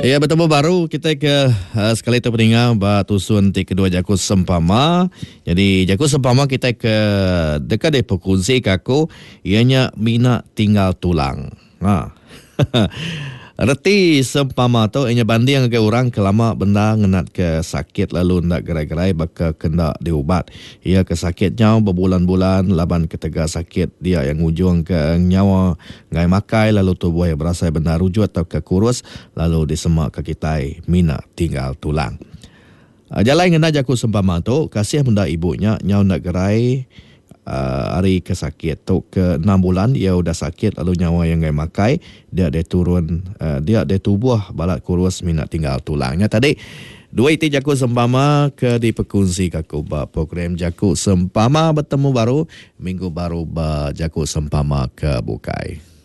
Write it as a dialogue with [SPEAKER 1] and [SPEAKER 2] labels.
[SPEAKER 1] Ya, bertemu baru kita ke sekali tu pendengar batusun ti kedua Jaku Sempama. Jadi Jaku Sempama kita ke dekat di perkunsi kaku ianya Mina tinggal tulang. Ha. Reti sempama tu ianya banding ke orang kelama benda ngenat ke sakit lalu nak gerai-gerai baka kena diubat. Ia ke sakitnya berbulan-bulan laban ketega sakit dia yang ujung ke nyawa ngai makai lalu tubuh yang berasa benda rujut atau ke kurus lalu disemak ke kitai Mina tinggal tulang. Jalan ngena Jaku Sempama tu kasih benda ibunya nyau nak gerai hari kesakit tu ke 6 bulan ia udah sakit lalu nyawa yang ngai makai dia turun dia tubuh balat kurus Mina tinggal tulangnya tadi dua itu Jaku Sempama ke di perkunsi kaku program Jaku Sempama bertemu baru minggu baru Jaku Sempama ke Bukai.